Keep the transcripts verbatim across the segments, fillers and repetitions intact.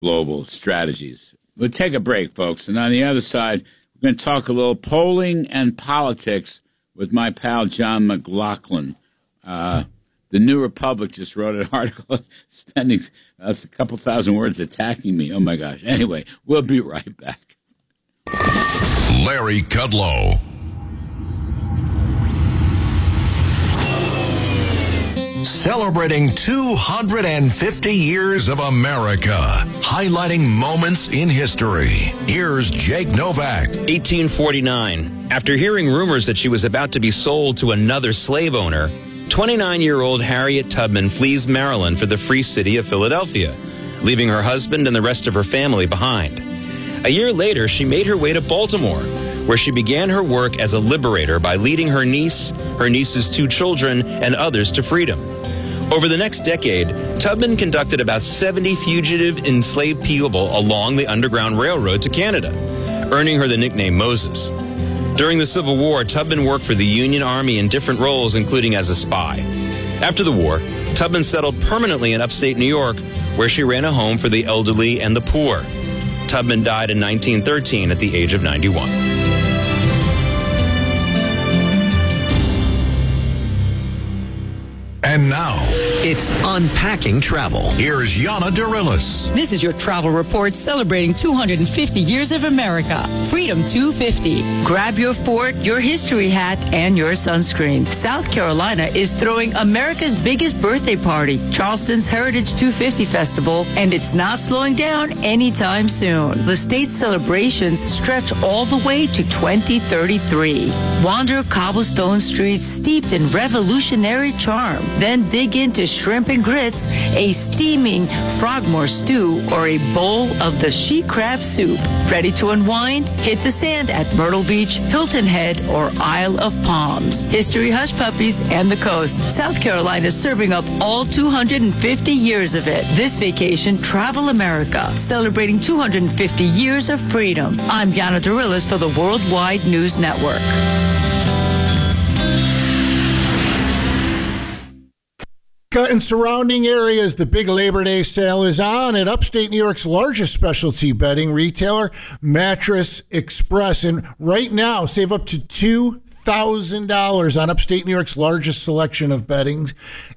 global strategies. We'll take a break, folks, and on the other side, we're going to talk a little polling and politics with my pal John McLaughlin. Uh, the New Republic just wrote an article spending a couple thousand words attacking me. Oh, my gosh. Anyway, we'll be right back. Larry Kudlow. Celebrating two hundred fifty years of America, highlighting moments in history. Here's Jake Novak. eighteen forty-nine. After hearing rumors that she was about to be sold to another slave owner, twenty-nine-year-old Harriet Tubman flees Maryland for the free city of Philadelphia, leaving her husband and the rest of her family behind. A year later, she made her way to Baltimore, where she began her work as a liberator by leading her niece, her niece's two children, and others to freedom. Over the next decade, Tubman conducted about seventy fugitive enslaved people along the Underground Railroad to Canada, earning her the nickname Moses. During the Civil War, Tubman worked for the Union Army in different roles, including as a spy. After the war, Tubman settled permanently in upstate New York, where she ran a home for the elderly and the poor. Tubman died in nineteen thirteen at the age of ninety-one. And now, it's Unpacking Travel. Here's Yana Dirilis. This is your travel report celebrating two hundred fifty years of America. Freedom two fifty. Grab your fort, your history hat, and your sunscreen. South Carolina is throwing America's biggest birthday party, Charleston's Heritage two fifty Festival, and it's not slowing down anytime soon. The state's celebrations stretch all the way to twenty thirty-three. Wander cobblestone streets steeped in revolutionary charm. Then dig into shrimp and grits, a steaming frogmore stew, or a bowl of the she crab soup. Ready to unwind? Hit the sand at Myrtle Beach, Hilton Head, or Isle of Palms. History hush puppies and the coast. South Carolina is serving up all two hundred fifty years of it. This vacation, Travel America, celebrating two hundred fifty years of freedom. I'm Yana Dirilis for the Worldwide News Network. In surrounding areas, the big Labor Day sale is on at upstate New York's largest specialty bedding retailer, Mattress Express. And right now, save up to two thousand dollars on upstate New York's largest selection of beddings.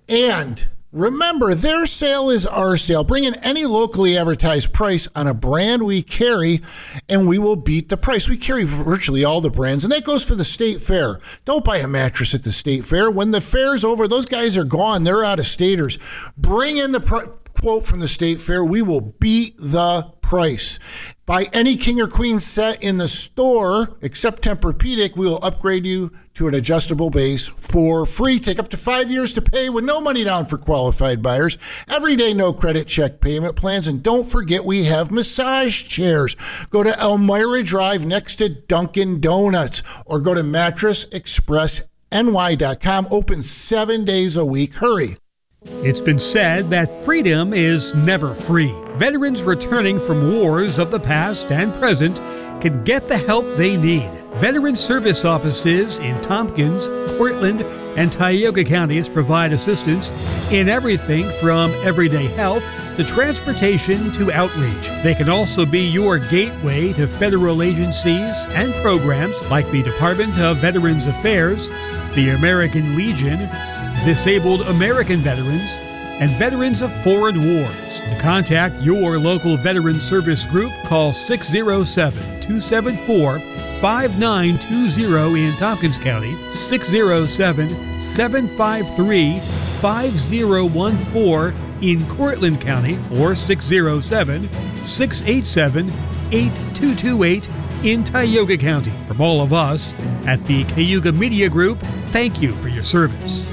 And remember, their sale is our sale. Bring in any locally advertised price on a brand we carry, and we will beat the price. We carry virtually all the brands, and that goes for the State Fair. Don't buy a mattress at the State Fair. When the fair's over, those guys are gone. They're out of staters. Bring in the pr- quote from the State Fair. We will beat the price. Buy any king or queen set in the store, except Tempur-Pedic, we will upgrade you to an adjustable base for free. Take up to five years to pay with no money down for qualified buyers. Everyday no credit check payment plans. And don't forget, we have massage chairs. Go to Elmira Drive next to Dunkin' Donuts, or go to mattress express N Y dot com. Open seven days a week. Hurry. It's been said that freedom is never free. Veterans returning from wars of the past and present can get the help they need. Veteran service offices in Tompkins, Cortland, and Tioga counties provide assistance in everything from everyday health to transportation to outreach. They can also be your gateway to federal agencies and programs like the Department of Veterans Affairs, the American Legion, Disabled American Veterans, and Veterans of Foreign Wars. To contact your local Veteran Service Group, call six oh seven, two seven four, five nine two zero in Tompkins County, six oh seven, seven five three, five oh one four in Cortland County, or six oh seven, six eight seven, eight two two eight in Tioga County. From all of us at the Cayuga Media Group, thank you for your service.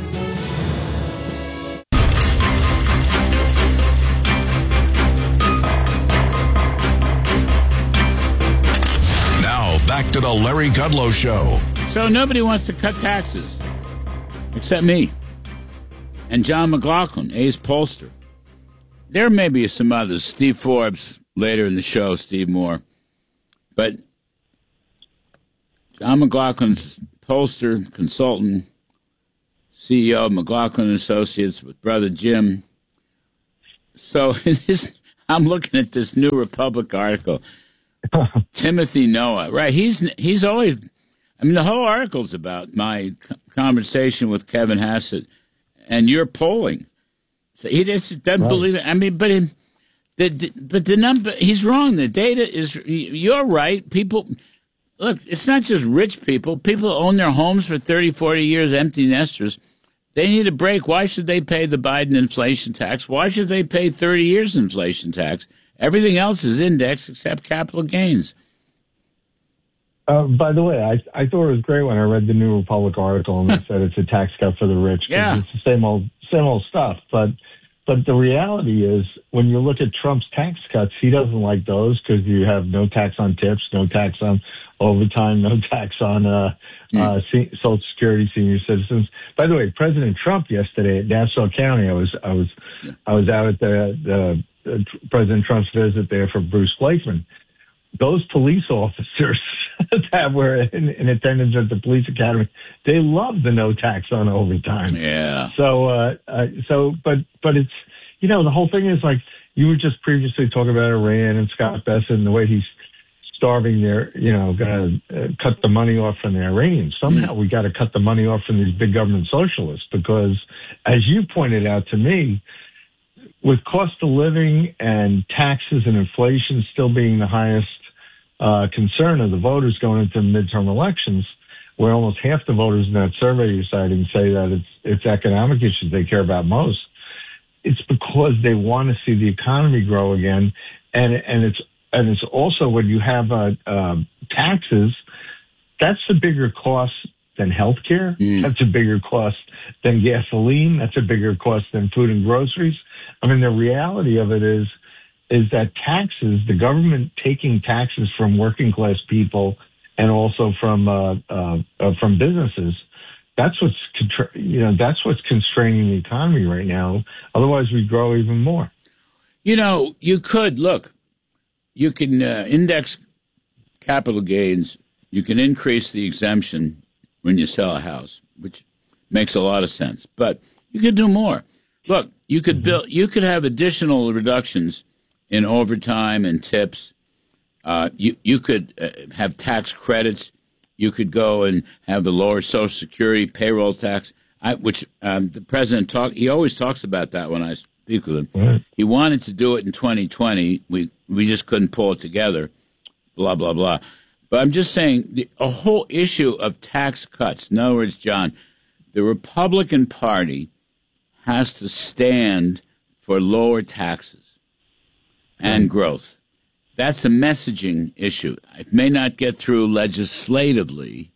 Back to the Larry Kudlow Show. So nobody wants to cut taxes except me and John McLaughlin, Ace Pollster. There may be some others, Steve Forbes later in the show, Steve Moore. But John McLaughlin's pollster, consultant, C E O of McLaughlin Associates with brother Jim. So this, I'm looking at this New Republic article. Timothy Noah, right? He's he's always. I mean, the whole article's about my conversation with Kevin Hassett and your polling. So he just doesn't right. believe it. I mean, but he, the but the number he's wrong. The data is. You're right. People. Look, it's not just rich people. People own their homes for thirty, forty years, empty nesters. They need a break. Why should they pay the Biden inflation tax? Why should they pay thirty years inflation tax? Everything else is indexed except capital gains. Uh, by the way, I, I thought it was great when I read the New Republic article and it said it's a tax cut for the rich. Yeah. It's the same old, same old stuff. But But the reality is, when you look at Trump's tax cuts, he doesn't like those because you have no tax on tips, no tax on overtime, no tax on uh, mm. uh, Social Security, senior citizens. By the way, President Trump yesterday at Nassau County, I was I was yeah. I was out at the, the, the President Trump's visit there for Bruce Blakeman. Those police officers that were in, in attendance at the police academy, they love the no tax on overtime. Yeah. So, uh, uh, so, but, but it's, you know, the whole thing is like, you were just previously talking about Iran and Scott Bessent, the way he's starving their, you know, going to uh, cut the money off from the Iranians. Somehow mm. we got to cut the money off from these big government socialists because, as you pointed out to me, with cost of living and taxes and inflation still being the highest uh, concern of the voters going into midterm elections, where almost half the voters in that survey you're citing say that it's it's economic issues they care about most. It's because they want to see the economy grow again, and and it's and it's also when you have uh, uh, taxes, that's the bigger cost than healthcare. Mm. That's a bigger cost than gasoline. That's a bigger cost than food and groceries. I mean, the reality of it is, is that taxes, the government taking taxes from working class people and also from uh, uh, uh, from businesses, that's what's contra- you know that's what's constraining the economy right now. Otherwise, we grow even more. You know, you could look. You can uh, index capital gains. You can increase the exemption when you sell a house, which makes a lot of sense. But you could do more. Look, you could build. You could have additional reductions in overtime and tips. Uh, you you could uh, have tax credits. You could go and have the lower Social Security payroll tax, I, which um, the president talk. He always talks about that when I speak with him. Right. He wanted to do it in twenty twenty. We we just couldn't pull it together. Blah blah blah. But I'm just saying the a whole issue of tax cuts. In other words, John, the Republican Party has to stand for lower taxes and growth. That's a messaging issue. It may not get through legislatively.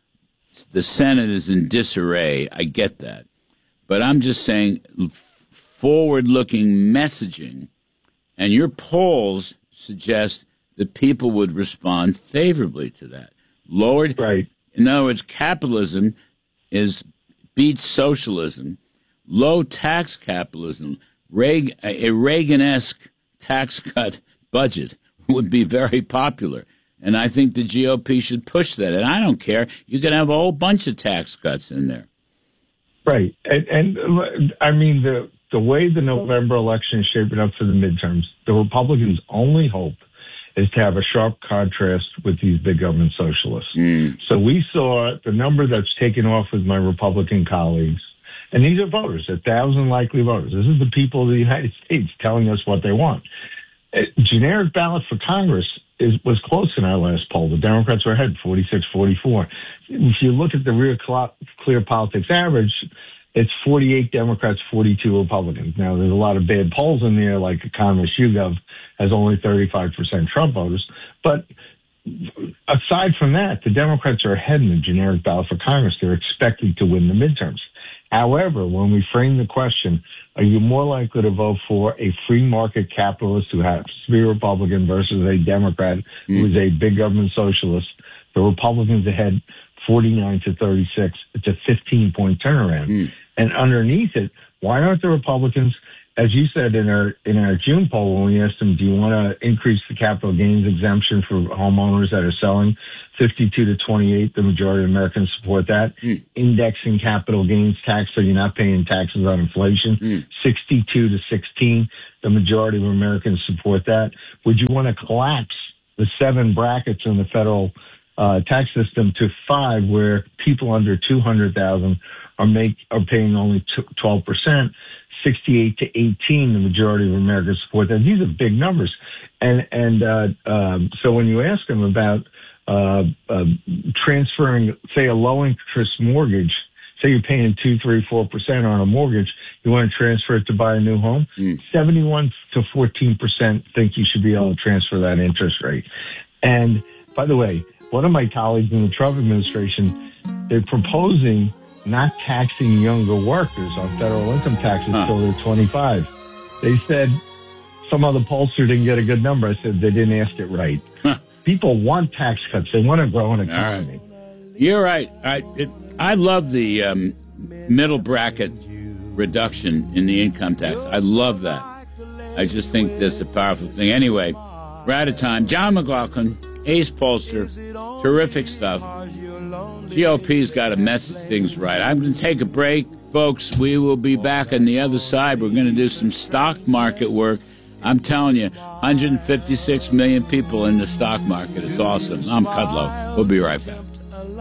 The Senate is in disarray. I get that. But I'm just saying forward-looking messaging, and your polls suggest that people would respond favorably to that. Lowered, right. In other words, capitalism is beats socialism. Low tax capitalism, Reagan, a Reagan-esque tax cut budget would be very popular. And I think the G O P should push that. And I don't care. You can have a whole bunch of tax cuts in there. Right. And, and I mean, the, the way the November election is shaping up for the midterms, the Republicans' only hope is to have a sharp contrast with these big government socialists. Mm. So we saw the number that's taken off with my Republican colleagues. And these are voters, a thousand likely voters. This is the people of the United States telling us what they want. A generic ballot for Congress is, was close in our last poll. The Democrats were ahead, forty-six forty-four. If you look at the Real Clear Politics average, it's forty-eight Democrats, forty-two Republicans. Now, there's a lot of bad polls in there, like Economist YouGov has only thirty-five percent Trump voters. But aside from that, the Democrats are ahead in the generic ballot for Congress. They're expected to win the midterms. However, when we frame the question, are you more likely to vote for a free market capitalist who happens to be a Republican versus a Democrat mm. who is a big government socialist? The Republicans ahead forty-nine to thirty-six. It's a fifteen point turnaround. Mm. And underneath it, why aren't the Republicans as you said in our in our June poll, when we asked them, do you want to increase the capital gains exemption for homeowners that are selling, fifty-two to twenty-eight, the majority of Americans support that. Mm. Indexing capital gains tax so you're not paying taxes on inflation, mm. sixty-two to sixteen, the majority of Americans support that. Would you want to collapse the seven brackets in the federal uh, tax system to five, where people under two hundred thousand are make are paying only twelve percent? sixty-eight to eighteen, the majority of Americans support that. These are big numbers. And and uh, um, so when you ask them about uh, uh, transferring, say, a low-interest mortgage, say you're paying two, three, four percent on a mortgage, you want to transfer it to buy a new home, mm. seventy-one to fourteen percent think you should be able to transfer that interest rate. And by the way, one of my colleagues in the Trump administration, they're proposing not taxing younger workers on federal income taxes huh. until they're twenty-five. They said some other pollster didn't get a good number. I said they didn't ask it right. Huh. People want tax cuts. They want to grow an economy. Right. You're right. I it, I love the um, middle bracket reduction in the income tax. I love that. I just think that's a powerful thing. Anyway, we're out of time. John McLaughlin, ace pollster, terrific stuff. G O P's got to message things right. I'm going to take a break, folks. We will be back on the other side. We're going to do some stock market work. I'm telling you, one hundred fifty-six million people in the stock market. It's awesome. I'm Kudlow. We'll be right back.